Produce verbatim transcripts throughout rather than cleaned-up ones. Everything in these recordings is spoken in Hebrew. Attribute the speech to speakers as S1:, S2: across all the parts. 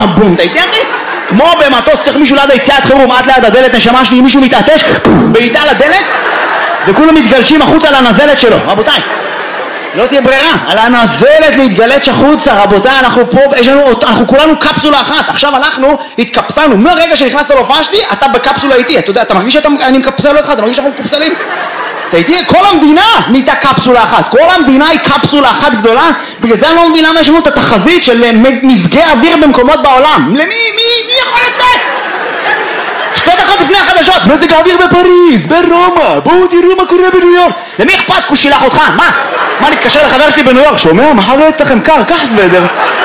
S1: בום, אתה איתי אחי? כמו במטוס צריך מישהו ליד היציאת חירום, עד ליד הדלת, נשמה שלי, מישהו מתעטש, בעיטה לדלת, וכולם מתגלשים החוצה על הנזלת שלו. רבותיי, לא תהיה ברירה, על הנזלת להתגלש החוצה. רבותיי, אנחנו פה, יש לנו, אנחנו כולנו קפסולה אחת. עכשיו הלכנו, התקפסלנו, מהרגע שנכנסת להופעה שלי, אתה בקפסולה איתי. אתה יודע, אתה מרגיש שאני מקפסל אותך, אתה מרגיש שאנחנו מקפסלים? אתה איתי? כל המדינה נהייתה קפסולה אחת, כל המדינה היא קפסולה אחת גדולה. בגלל זה אני לא מבין למה יש לנו את התחזית של מזגי אוויר במקומות בעולם. למי, מי, מי יכול לצאת? שתי דקות לפני החדשות, מזג האוויר בפריז, ברומא, בואו תראו מה קורה בניו יורק. למי אכפת? הוא שילח אותך, מה? מה, נתקשר לחבר שלי בניו יורק, שומע? מחר לא אצלכם קר, קח סוודר.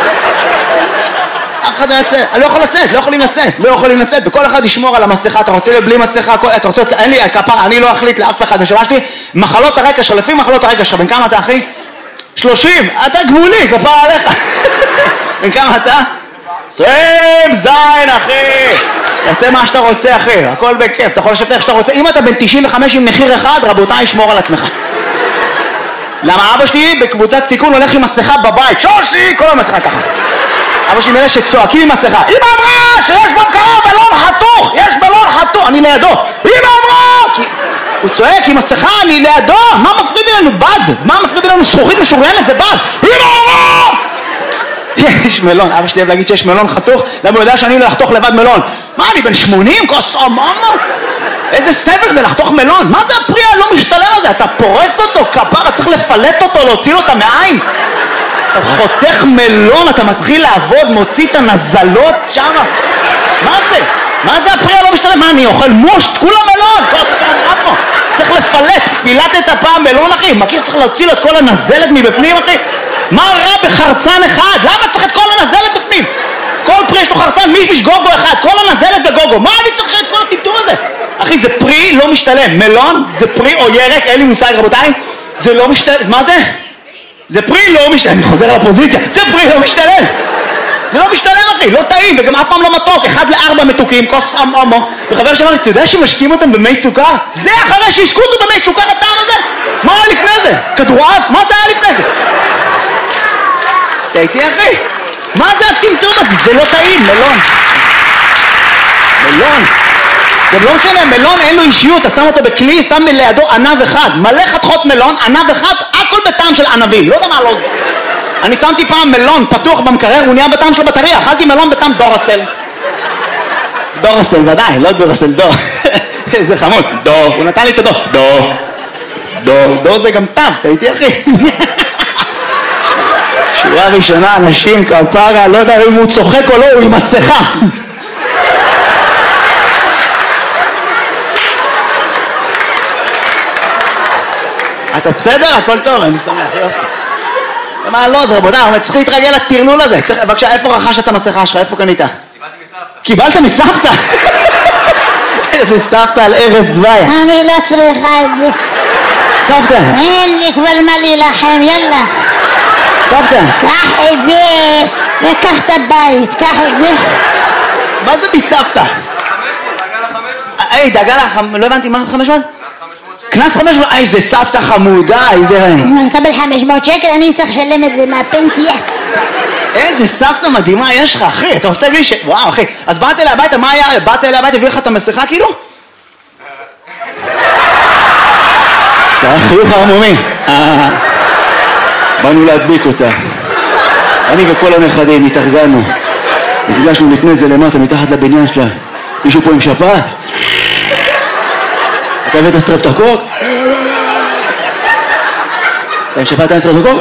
S1: אף אחד לא יצא, אני לא יכול לצאת, לא יכולים לצאת, לא יכולים לצאת, וכל אחד ישמור על המסכה. אתה רוצה בלי מסכה, אתה רוצה, אין לי כפר, אני לא אחליט לאף אחד. נשמע שלי, מחלות הרקע שלך, לפי מחלות הרקע שלך, בין כמה אתה אחי? שלושים, אתה גבולי, כפר עליך. בין כמה אתה? עשרים זין אחי, תעשה מה שאתה רוצה אחי, הכל בכיף, אתה יכול לשבת איך שאתה רוצה. אם אתה בן תשעים וחמש עם מחיר אחד, רבותיי, שמור על עצמך. למה אבא שלי בקבוצת סיכון הולך עם מסכה בבית, שושי, כל המסכה ככה. אבא שלי מאלה שצועקים עם מסכה, אמא אמרה שיש במקרוב בלון חתוך, יש בלון חתוך, אני לידו, אמא אמרה, כי... הוא צועק עם מסכה, אני לידו, מה מפריד לנו? בד, מה מפריד לנו? זכוכית משוריינת, זה בד, אמא אמרה. יש מלון, אבא שלי אוהב להגיד שיש מלון חתוך, למה הוא יודע שאני לא לחתוך לבד מלון? מה, אני בן שמונים? כוס אממה? איזה סבל זה לחתוך מלון? מה זה הפרי הלא משתלם הזה? אתה פורס אותו, כפרה, צריך לפלט אותו, להוציא לו את המעיים. אתה חותך מלון, אתה מתחיל לעבוד, מוציא את הנזלות שמה. מה זה? מה זה הפרי הלא משתלם? מה, אני אוכל מושט? כולה מלון, כוס אממה. צריך לפלט, פילטת הפעם מלון אחי, מכיר צריך להוציא לו את כל הנזלת מבפנים אחי? מה רע בחרצן אחד? למה צריך את כל הנזלת בפנים? כל פרי יש לו חרצן, מישמיש גוגו אחד, כל הנזלת בגוגו. מה אני צריך את כל הטמטום הזה? אחי, זה פרי לא משתלם. מלון זה פרי או ירק, אין לי מושג רבותיי. זה לא משתלם. מה זה? זה פרי לא משתלם. אני חוזר לפוזיציה. זה פרי לא משתלם. זה לא משתלם אחי, לא טעים, וגם אף פעם לא מתוק. אחד לארבע מתוקים, כוס אמו. וחבר שאמר לי, אתה יודע שמשקים אותם במי סוכר? זה אחרי שהשקו אותו במי סוכר הטעם הזה? מה היה לפני זה? כדורעף? מה זה היה לפני זה? אתה איתי אחי? מה זה הטמטום הזה? זה לא טעים, מלון. מלון. זה לא משנה, מלון אין לו אישיות, אתה שם אותו בכלי, שם לידו ענב אחד. מלא חתכות מלון, ענב אחד, הכל בטעם של ענבים. לא יודע מה לא זה. אני שמתי פעם מלון פתוח במקרר, הוא נהיה בטעם של בטריה. אכלתי מלון בטעם דורסל. דורסל, ודאי, לא דורסל, דור. איזה חמוד. דור, הוא נתן לי את הדור. דור. דור, דור זה גם טעם, אתה איתי אחי? שורה ראשונה, אנשים, כפרה, לא יודע אם הוא צוחק או לא, הוא עם מסכה. אתה בסדר? הכל טוב, אני שמח, יופי. מה לא, זה רבותיי, אבל צריך להתרגל לטרלול הזה. בבקשה, איפה רכשת את המסכה שלך? איפה קנית? קיבלתי מסבתא. קיבלת מסבתא? איזה סבתא על ארז צבאיה.
S2: אני לא צריכה את זה.
S1: סבתא.
S2: אין לי כבר מה להילחם, יאללה.
S1: סבתא.
S2: קח את זה, וקח את הבית, קח את זה.
S1: מה זה מסבתא? היי, דאגה לך, לא הבנתי, מה זה חמש מאות? קנס חמש מאות, איזה סבתא חמודה, איזה...
S2: אם אני אקבל חמש מאות שקל, אני צריך לשלם את זה מהפנסיה.
S1: איזה סבתא מדהימה יש לך, אחי, אתה רוצה להגיד ש... וואו, אחי, אז באת אליי הביתה, מה היה? באת אליי הביתה, הביא לך את המסכה כאילו? זה היה חיוך הרמומי. באנו להדביק אותה. אני וכל הנכדים התארגנו. נפגשנו לפני זה למטה, מתחת לבניין שלה. מישהו פה עם שפעת? אתה הבאת סטרפטוקוק? אתה עם שפעת, אתה עם סטרפטוקוק?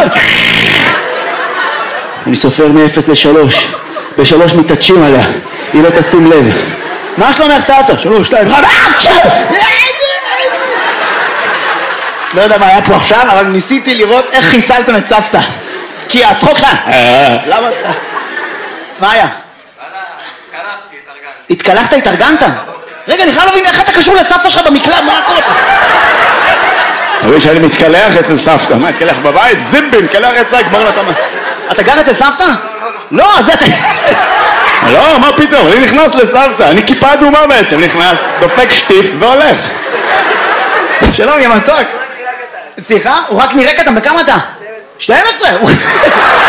S1: אני סופר מ-אפס לשלוש. בשלוש מתעטשים עליה. היא לא תשים לב. מה שלומך סבתא? שלוש, שתיים, אחד. לא יודע מה היה פה עכשיו, אבל ניסיתי לראות איך חיסלתם את סבתא. כי הצחוק שלה... למה אתה? מה היה?
S3: התקלחתי, התארגנתי.
S1: התקלחת, התארגנת? רגע, אני חייב להבין איך אתה קשור לסבתא שלך במקלט, מה קורה פה?
S4: תראי שאני מתקלח אצל סבתא, מה, התקלח בבית? זיבי, מתקלח אצלה, כבר נתמה.
S1: אתה גר אצל סבתא? לא, אז אתה...
S4: לא, מה פתאום, אני נכנס לסבתא, אני כיפה אדומה בעצם, נכנס, דופק שטיף והולך.
S1: שלום, יא מתוק. סליחה? הוא רק נראה קטן, בכמה אתה? שתים עשרה?